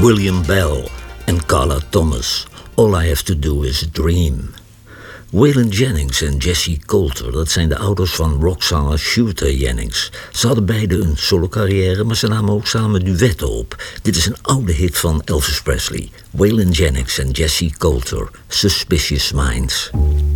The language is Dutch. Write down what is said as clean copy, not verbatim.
William Bell en Carla Thomas. All I Have to Do Is Dream. Waylon Jennings en Jessie Coulter, dat zijn de ouders van rockzanger Shooter Jennings. Ze hadden beide een solocarrière, maar ze namen ook samen duetten op. Dit is een oude hit van Elvis Presley. Waylon Jennings en Jessie Coulter, Suspicious Minds.